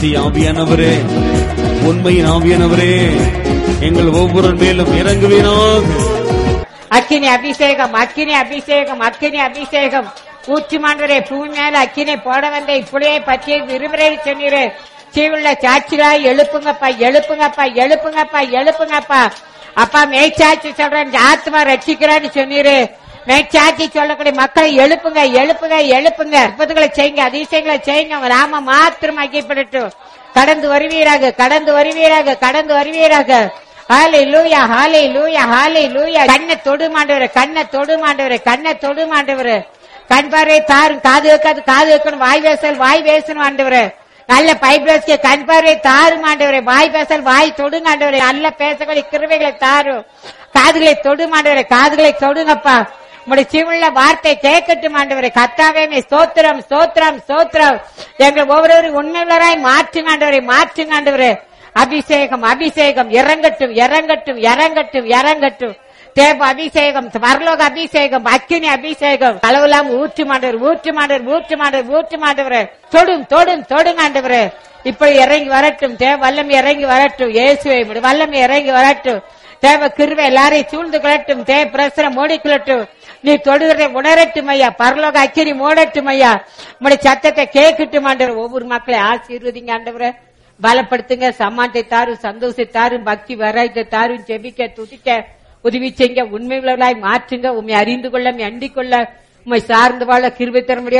ஆவியானவரே, உண்மையின் ஆவியானவரே, எங்கள் ஒவ்வொரு மேலும் இறங்குவீராக. அக்கினி அபிஷேகம், அக்கினி அபிஷேகம், அக்கினி அபிஷேகம் ஊற்றுமாண்டவரே. பூமி மேல அக்கினை போட வந்த இப்படியே பற்றி விரும்புகிறே சொன்னீரே. சீவுள்ள சாட்சிகளாய் எழுப்புங்கப்பா, எழுப்புங்கப்பா, எழுப்புங்கப்பா, எழுப்புங்கப்பா. அப்பா மேய்ச்சாட்சி சொல்றேன், ஆத்மா ரட்சிக்கிறான்னு சொன்னீரு. மேய்ச்சாட்சி சொல்லக்கூடிய மக்களை எழுப்புங்க, எழுப்புங்க, எழுப்புங்க. அற்புதங்களை செய்யுங்க, அதிசயங்களை செய்யுங்க. உங்க நாம மாத்திரம் ஐக்கியப்படட்டும். கடந்து வருவீராக, கடந்து வருவீராக, கடந்து வருவீராக. ஹல்லேலூயா, ஹல்லேலூயா, ஹல்லேலூயா. கண்ணை தொடு மாண்டவரே, கண்ணை தொடு மாண்டவரே, கண்ணை தொடு மாண்டவரே. கண் பார்வை தாரும், காது வைக்காது காது வைக்கணும், வாய் பேசல் வாய் பேசணும் ஆண்டவரே. நல்ல பைப்ரஸ்க்கு கண் பார்வை தாரும் ஆண்டவரே. வாய் பேசல் வாய் தொடுங்க ஆண்டவரே. நல்ல பேசக்கூடிய கிருபைகளை தாரும். காதுகளை தொடு மாண்டவரே, காதுகளை தொடுங்கப்பா. உங்களுடைய சிவுள்ள வார்த்தை கேட்கட்டும் ஆண்டவரே. கர்த்தாவே ஸ்தோத்திரம், ஸ்தோத்திரம், ஸ்தோத்திரம். எங்கள் ஒவ்வொருவரும் உண்மையுள்ளராய் மாற்றுங்க ஆண்டவரே, மாற்றுங்க ஆண்டவரே. அபிஷேகம், அபிஷேகம் இறங்கட்டும், இறங்கட்டும், இறங்கட்டும், இறங்கட்டும். தேவ அபிஷேகம், பரலோக அபிஷேகம், அக்கினி அபிஷேகம் அளவுலாம் ஊற்று மாண்டவர், ஊற்று மாண்டவர், ஊற்று மாண்டவர், ஊற்று மாண்டவர். தொடும், தொடும், தொடுங்க ஆண்டவரே. இப்படி இறங்கி வரட்டும். தேவ வல்லமை இறங்கி வரட்டும். இயேசுவை வல்லமை இறங்கி வரட்டும். தேவ கிருபை எல்லாரையும் சூழ்ந்து கொள்ளட்டும். தேவ பிரசனம் மூடிக்கொள்ளட்டும். நீ தொடுகிறதை உணரட்டும் ஐயா. பரலோக அக்கினி மூடட்டும் ஐயா. உங்களுடைய சத்தத்தை கேட்கட்டும் ஆண்டவர். ஒவ்வொரு மக்களை ஆசீர்வதிங்க ஆண்டவரை. பலப்படுத்துங்க. சமானத்தை தாரும், சந்தோஷத்தாரும், பக்தி வராயத்தை தாரும். ஜெபிக்க துதிக்க உதவி செய்ய உண்மையுள்ளவர்களாய் மாற்றுங்க. உண்மை அறிந்து கொள்ள, அண்டிக் கொள்ள, உண்மை சார்ந்து வாழ கிருபை தர முடியாது.